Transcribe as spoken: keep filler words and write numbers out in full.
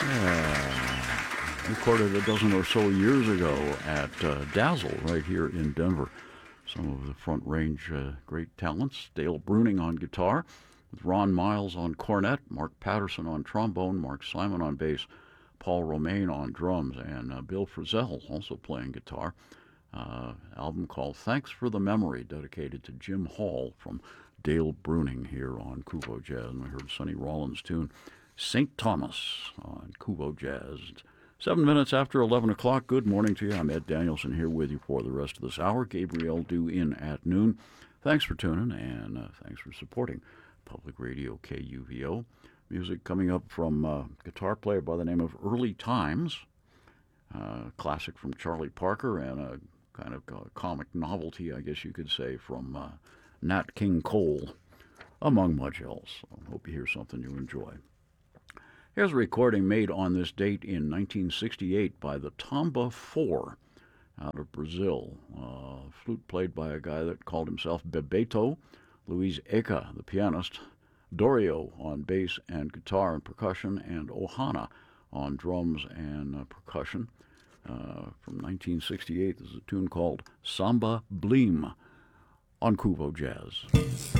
Yeah. Recorded a dozen or so years ago at uh, Dazzle right here in Denver. Some of the Front Range uh, great talents. Dale Bruning on guitar, with Ron Miles on cornet, Mark Patterson on trombone, Mark Simon on bass, Paul Romaine on drums, and uh, Bill Frisell also playing guitar. Uh, album called Thanks for the Memory, dedicated to Jim Hall, from Dale Bruning here on Kubo Jazz. And we heard Sonny Rollins' tune, Saint Thomas, on Kubo Jazz. Seven minutes after eleven o'clock. Good morning to you. I'm Ed Danielson here with you for the rest of this hour. Gabrielle due in at noon. Thanks for tuning, and uh, thanks for supporting Public Radio K U V O. Music coming up from a uh, guitar player by the name of Early Times, uh, classic from Charlie Parker, and a kind of a comic novelty, I guess you could say, from uh, Nat King Cole, among much else. I hope you hear something you enjoy. Here's a recording made on this date in nineteen sixty-eight by the Tamba Four out of Brazil. Uh, flute played by a guy that called himself Bebeto, Luiz Eka, the pianist, Dorio on bass and guitar and percussion, and Ohana on drums and uh, percussion. Uh, from nineteen sixty-eight, this is a tune called Samba Bleem on Kubo Jazz.